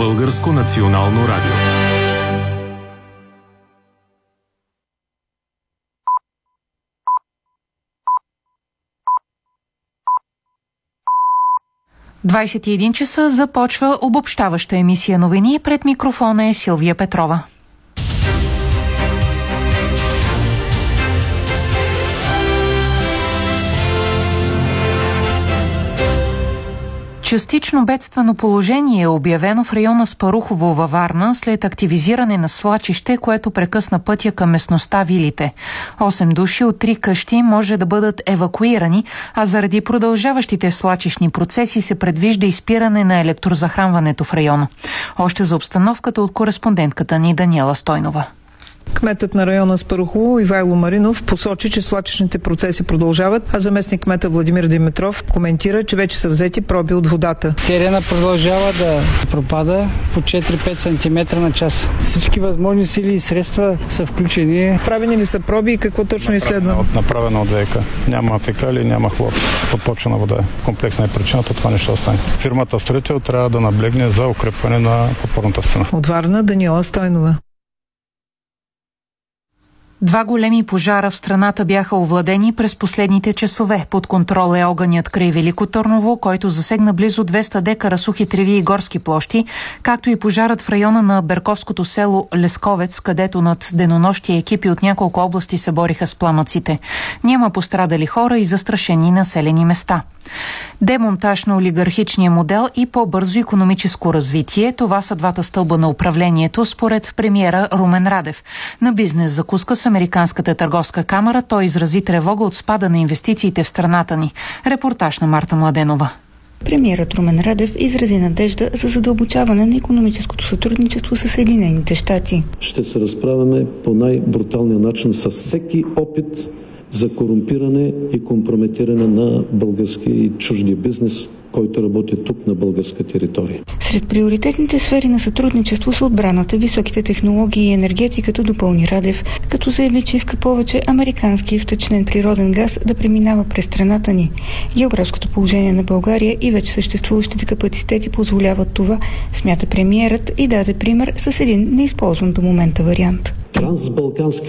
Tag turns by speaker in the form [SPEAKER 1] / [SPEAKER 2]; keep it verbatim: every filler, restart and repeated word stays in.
[SPEAKER 1] Българско национално радио.
[SPEAKER 2] двадесет и един часа започва обобщаваща емисия новини. Пред микрофона е Силвия Петрова. Частично бедствено положение е обявено в района Спарухово във Варна след активизиране на свлачище, което прекъсна пътя към местността Вилите. Осем души от три къщи може да бъдат евакуирани, а заради продължаващите свлачищни процеси се предвижда изпиране на електрозахранването в района. Още за обстановката от кореспондентката ни Даниела Стойнова.
[SPEAKER 3] Кметът на района Спарухово Ивайло Маринов посочи, че свлачищните процеси продължават, а заместник кмета Владимир Димитров коментира, че вече са взети проби от водата.
[SPEAKER 4] Терена продължава да пропада по четири-пет сантиметра на час. Всички възможни сили и средства са включени.
[SPEAKER 3] Правени ли са проби и какво точно изследваме?
[SPEAKER 5] Направено от ВЕК. Няма фекали, няма хлор. Подпочвена вода. Комплексна е причината това нещо остане. Фирмата строител трябва да наблегне за укрепване на подпорната стена.
[SPEAKER 3] От Варна Даниела Стойнова.
[SPEAKER 2] Два големи пожара в страната бяха овладени през последните часове. Под контрол е огънят край Велико Търново, който засегна близо двеста декара сухи треви и горски площи, както и пожарът в района на берковското село Лесковец, където над денонощие екипи от няколко области се бориха с пламъците. Няма пострадали хора и застрашени населени места. Демонтаж на олигархичния модел и по-бързо икономическо развитие – това са двата стълба на управлението, според премиера Румен Радев. На бизнес закуска с Американската търговска камара той изрази тревога от спада на инвестициите в страната ни. Репортаж на Марта Младенова.
[SPEAKER 6] Премиерът Румен Радев изрази надежда за задълбочаване на икономическото сътрудничество с Съединените щати.
[SPEAKER 7] Ще се разправяме по най-бруталния начин с всеки опит за корумпиране и компрометиране на българския и чуждия бизнес, който работи тук на българска територия.
[SPEAKER 6] Сред приоритетните сфери на сътрудничество са отбраната, високите технологии и енергетиката, допълни Радев, като заяви, че иска повече американски втечнен природен газ да преминава през страната ни. Географското положение на България и вече съществуващите капацитети позволяват това, смята премиерът и даде пример с един неизползван до момента вариант.
[SPEAKER 7] Трансбалкански